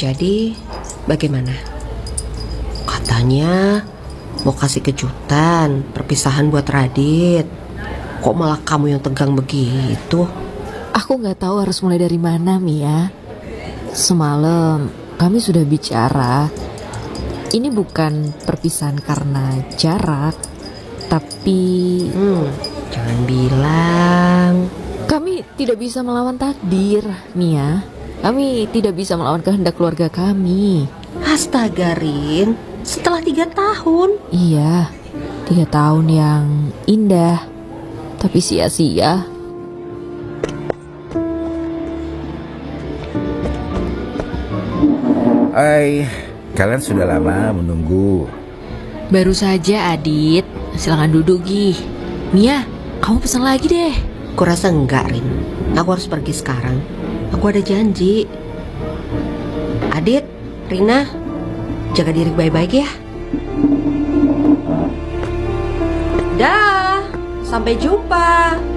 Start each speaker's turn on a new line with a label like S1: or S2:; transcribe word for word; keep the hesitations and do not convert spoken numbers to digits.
S1: Jadi, bagaimana? Katanya mau kasih kejutan, perpisahan buat Radit. Kok malah kamu yang tegang begitu?
S2: Aku gak tahu harus mulai dari mana, Mia. Semalam kami sudah bicara. Ini bukan perpisahan karena jarak, tapi
S1: Hmm, jangan bilang.
S2: kami tidak bisa melawan takdir, Mia. Kami tidak bisa melawan kehendak keluarga kami.
S1: Astaga, Rin, setelah tiga tahun.
S2: Iya, tiga tahun yang indah, tapi sia-sia.
S3: Hai, kalian sudah lama menunggu.
S2: Baru saja, Adit. Silakan duduk, Gi. Mia, kamu pesan lagi deh.
S1: Kurasa enggak, Rin. Aku harus pergi sekarang. Aku ada janji. Adit, Rina, jaga diri baik-baik ya. Dah, sampai jumpa.